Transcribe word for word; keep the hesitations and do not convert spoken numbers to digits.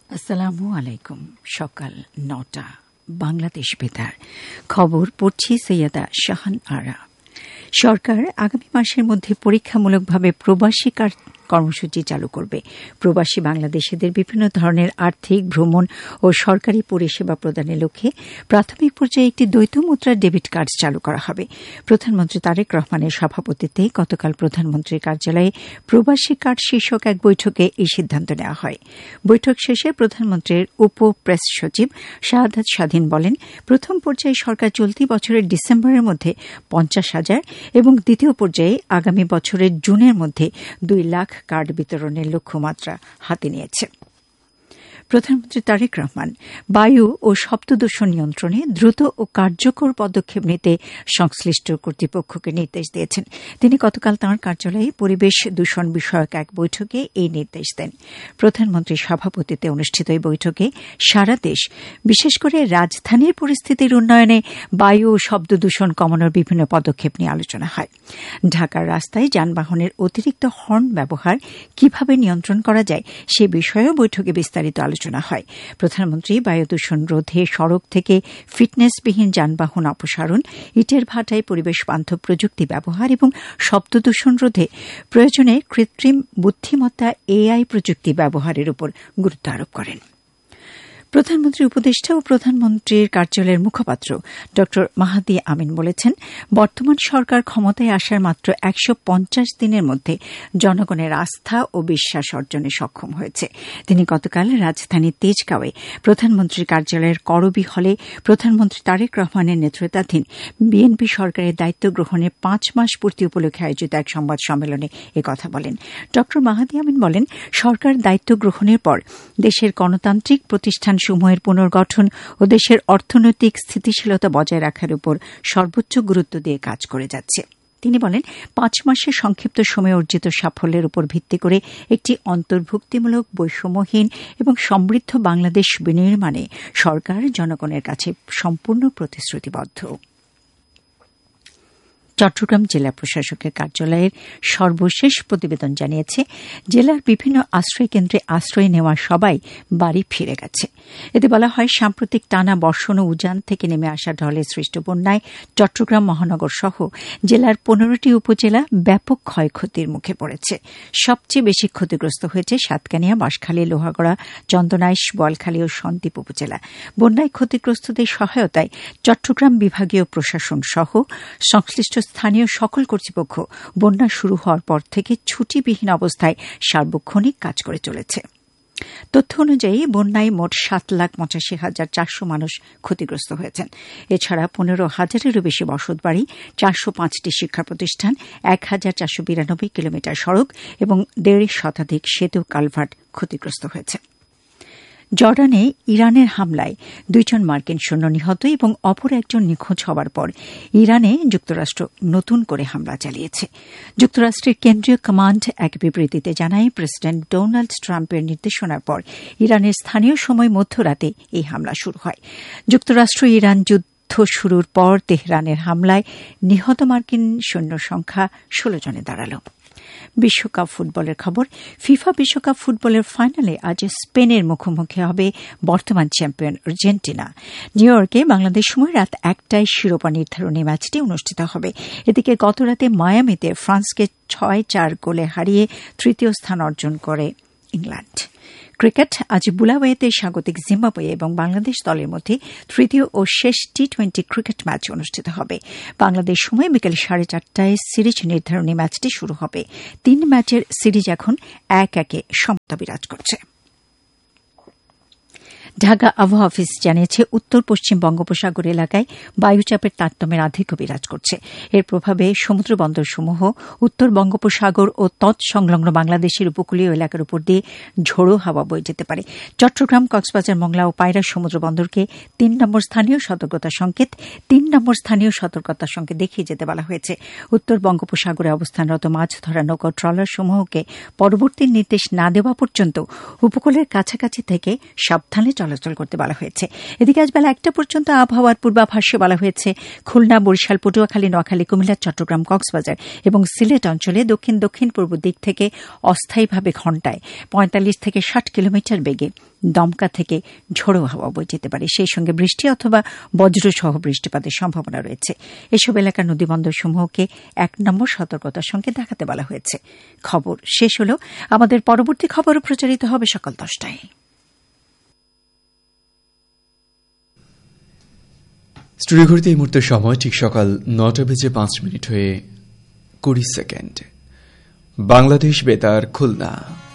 আসসালামু আলাইকুম। সকাল নটা বাংলাদেশ বেতার খবর পড়ছি সৈয়দা শাহান আরা। সরকার আগামী মাসের মধ্যে পরীক্ষামূলকভাবে প্রবাসী কর্মসূচি চালু করবে। প্রবাসী বাংলাদেশিদের বিভিন্ন ধরনের আর্থিক, ভ্রমণ ও সরকারি পরিষেবা প্রদানের লক্ষ্যে প্রাথমিক পর্যায়ে একটি দ্বৈত মুদ্রা ডেবিট কার্ড চালু করা হবে। প্রধানমন্ত্রী তারেক রহমানের সভাপতিত্বে গতকাল প্রধানমন্ত্রীর কার্যালয়ে প্রবাসী কার্ড শীর্ষক এক বৈঠকে এই সিদ্ধান্ত নেওয়া হয়। বৈঠক শেষে প্রধানমন্ত্রীর উপ প্রেস সচিব শাহাদাত স্বাধীন বলেন, প্রথম পর্যায়ে সরকার চলতি বছরের ডিসেম্বরের মধ্যে পঞ্চাশ হাজার এবং দ্বিতীয় পর্যায়ে আগামী বছরের জুনের মধ্যে দুই লাখ কার্ড বিতরণের লক্ষ্যমাত্রা হাতে নিয়েছে। প্রধানমন্ত্রী তারেক রহমান বায়ু ও শব্দদূষণ নিয়ন্ত্রণে দ্রুত ও কার্যকর পদক্ষেপ নিতে সংশ্লিষ্ট কর্তৃপক্ষকে নির্দেশ দিয়েছেন। তিনি গতকাল তাঁর কার্যালয়ে পরিবেশ দূষণ বিষয়ক এক বৈঠকে এই নির্দেশ দেন। প্রধানমন্ত্রীর সভাপতিত্বে অনুষ্ঠিত এই বৈঠকে সারা দেশ, বিশেষ করে রাজধানীর পরিস্থিতির উন্নয়নে বায়ু ও শব্দদূষণ কমানোর বিভিন্ন পদক্ষেপ নিয়ে আলোচনা হয়। ঢাকার রাস্তায় যানবাহনের অতিরিক্ত হর্ন ব্যবহার কিভাবে নিয়ন্ত্রণ করা যায় সে বিষয়েও বৈঠকে বিস্তারিত আলোচনা আলোচনা হয়। প্রধানমন্ত্রী বায়ু দূষণ রোধে সড়ক থেকে ফিটনেসবিহীন যানবাহন অপসারণ, ইটের ভাটায় পরিবেশ বান্ধব প্রযুক্তি ব্যবহার এবং শব্দ দূষণ রোধে প্রয়োজনে কৃত্রিম বুদ্ধিমত্তা এআই প্রযুক্তি ব্যবহারের উপর গুরুত্ব আরোপ করেন। প্রধানমন্ত্রীর উপদেষ্টা ও প্রধানমন্ত্রীর কার্যালয়ের মুখপাত্র ড মাহাদি আমিন বলেছেন, বর্তমান সরকার ক্ষমতায় আসার মাত্র একশো পঞ্চাশ দিনের মধ্যে জনগণের আস্থা ও বিশ্বাস অর্জনে সক্ষম হয়েছে। তিনি গতকাল রাজধানীর তেজগাঁওয়ে প্রধানমন্ত্রীর কার্যালয়ের করবি হলে প্রধানমন্ত্রী তারেক রহমানের নেতৃত্বাধীন বিএনপি সরকারের দায়িত্ব গ্রহণের পাঁচ মাস পূর্তি উপলক্ষে আয়োজিত এক সংবাদ সম্মেলনে একথা বলেন। ড মাহাদি আমিন বলেন, সরকার দায়িত্ব গ্রহণের পর দেশের গণতান্ত্রিক প্রতিষ্ঠান সমূহের পুনর্গঠন ও দেশের অর্থনৈতিক স্থিতিশীলতা বজায় রাখার উপর সর্বোচ্চ গুরুত্ব দিয়ে কাজ করে যাচ্ছে। তিনি বলেন, পাঁচ মাসের সংক্ষিপ্ত সময়ে অর্জিত সাফল্যের উপর ভিত্তি করে একটি অন্তর্ভুক্তিমূলক, বৈষম্যহীন এবং সমৃদ্ধ বাংলাদেশ বিনির্মাণে সরকার জনগণের কাছে সম্পূর্ণ প্রতিশ্রুতিবদ্ধ। চট্টগ্রাম জেলা প্রশাসকের কার্যালয়ের সর্বশেষ প্রতিবেদন জানিয়েছে, জেলার বিভিন্ন আশ্রয় কেন্দ্রে আশ্রয় নেওয়া সবাই বাড়ি ফিরে গেছে। এতে বলা হয়, সাম্প্রতিক টানা বর্ষণ ও উজান থেকে নেমে আসা ঢলে সৃষ্ট বন্যায় চট্টগ্রাম মহানগর সহ জেলার পনেরোটি উপজেলা ব্যাপক ক্ষয়ক্ষতির মুখে পড়েছে। সবচেয়ে বেশি ক্ষতিগ্রস্ত হয়েছে সাতকানিয়া, বাঁশখালী, লোহাগড়া, চন্দনাইশ, বোয়ালখালী ও সন্দ্বীপ উপজেলা। বন্যায় ক্ষতিগ্রস্তদের সহায়তায় চট্টগ্রাম বিভাগীয় প্রশাসন সহ সংশ্লিষ্ট স্থানীয় সকল কর্তৃপক্ষ বন্যা শুরু হওয়ার পর থেকে ছুটিবিহীন অবস্থায় সার্বক্ষণিক কাজ করে চলেছে। তথ্য অনুযায়ী বন্যায় মোট সাত লাখ পঁচাশি হাজার চারশো মানুষ ক্ষতিগ্রস্ত হয়েছেন। এছাড়া পনেরো হাজারেরও বেশি বসতবাড়ি, চারশো পাঁচটি শিক্ষা প্রতিষ্ঠান, এক হাজার চারশো বিরানব্বই কিলোমিটার সড়ক এবং দেড় শতাধিক সেতু কালভার্ট ক্ষতিগ্রস্ত হয়েছে। জর্ডানে ইরানের হামলায় দুইজন মার্কিন সৈন্য নিহত এবং অপর একজন নিখোঁজ হওয়ার পর ইরানে যুক্তরাষ্ট্র নতুন করে হামলা চালিয়েছে। যুক্তরাষ্ট্রের কেন্দ্রীয় কমান্ড এক বিবৃতিতে জানায়, প্রেসিডেন্ট ডোনাল্ড ট্রাম্পের নির্দেশনার পর ইরানের স্থানীয় সময় মধ্যরাতে এই হামলা শুরু হয়। যুক্তরাষ্ট্র ইরান যুদ্ধ শুরুর পর তেহরানের হামলায় নিহত মার্কিন সৈন্য সংখ্যা ষোলো জনে দাঁড়াল। বিশ্বকাপ ফুটবলের খবর। ফিফা বিশ্বকাপ ফুটবলের ফাইনালে আজ স্পেনের মুখোমুখি হবে বর্তমান চ্যাম্পিয়ন আর্জেন্টিনা। নিউ ইয়র্কে বাংলাদেশ সময় রাত একটায় শিরোপা নির্ধারণী ম্যাচটি অনুষ্ঠিত হবে। এদিকে গতরাতে মায়ামিতে ফ্রান্সকে ছয় চার গোলে হারিয়ে তৃতীয় স্থান অর্জন করে ইংল্যান্ড। ক্রিকেট। আজ বুলাওয়েতে স্বাগতিক জিম্বাবুয়ে এবং বাংলাদেশ দলের মধ্যে তৃতীয় ও শেষ টি টোয়েন্টি ক্রিকেট ম্যাচ অনুষ্ঠিত হবে। বাংলাদেশ সময় বিকেল সাড়ে চারটায় সিরিজ নির্ধারণী ম্যাচটি শুরু হবে। তিন ম্যাচের সিরিজ এখন এক একে সমতা বিরাজ করছে। ঢাকা আবহাওয়া অফিস জানিয়েছে, উত্তর পশ্চিম বঙ্গোপসাগর এলাকায় বায়ুচাপের তারতম্যের আধিক্য বিরাজ করছে। এর প্রভাবে সমুদ্র বন্দরসমূহ উত্তর বঙ্গোপসাগর ও তৎসংলগ্ন বাংলাদেশের উপকূলীয় এলাকার উপর দিয়ে ঝোড়ো হাওয়া বয়ে যেতে পারে। চট্টগ্রাম, কক্সবাজার, মংলা ও পায়রা সমুদ্র বন্দরকে তিন নম্বর স্থানীয় সতর্কতা সংকেত তিন নম্বর স্থানীয় সতর্কতা সংকেত দেখিয়ে যেতে বলা হয়েছে। উত্তর বঙ্গোপসাগরে অবস্থানরত মাছ ধরা নৌকা ট্রলার সমূহকে পরবর্তী নির্দেশ না দেওয়া পর্যন্ত উপকূলের কাছাকাছি থেকে সাবধানে চলাফেরা চলাচল করতে বলা হয়েছে। এদিকে আজ বেলা একটা পর্যন্ত আবহাওয়ার পূর্বাভাসে বলা হয়েছে খুলনা, বরিশাল, পটুয়াখালী, নোয়াখালী, কুমিল্লা, চট্টগ্রাম, কক্সবাজার এবং সিলেট অঞ্চলে দক্ষিণ দক্ষিণ পূর্ব দিক থেকে অস্থায়ীভাবে ঘণ্টায় পঁয়তাল্লিশ থেকে ষাট কিলোমিটার বেগে দমকা থেকে ঝোড়ো হাওয়া বয়ে যেতে পারে। সেই সঙ্গে বৃষ্টি অথবা বজ্রসহ বৃষ্টিপাতের সম্ভাবনা রয়েছে। এসব এলাকার নদীবন্দরসমূহকে এক নম্বর সতর্কতার সঙ্গে দেখাতে বলা হয়েছে। খবর শেষ হল। আমাদের পরবর্তী খবরও প্রচারিত হবে সকাল দশটায়। স্টুডিও ঘড়িতে এই মুহূর্তের সময় ঠিক সকাল নটা বেজে পাঁচ মিনিট হয়ে কুড়ি সেকেন্ড। বাংলাদেশ বেতার খুলনা।